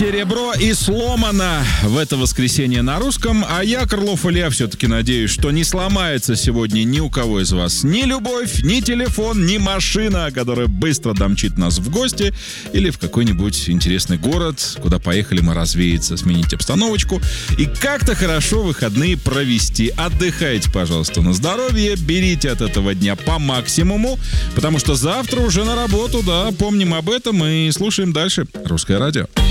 Серебро и сломано в это воскресенье на русском, а я, Крылов Илья, все-таки надеюсь, что не сломается сегодня ни у кого из вас ни любовь, ни телефон, ни машина, которая быстро домчит нас в гости или в какой-нибудь интересный город, куда поехали мы развеяться, сменить обстановочку и как-то хорошо выходные провести. Отдыхайте, пожалуйста, на здоровье, берите от этого дня по максимуму, потому что завтра уже на работу, да, помним об этом и слушаем дальше. Русское радио.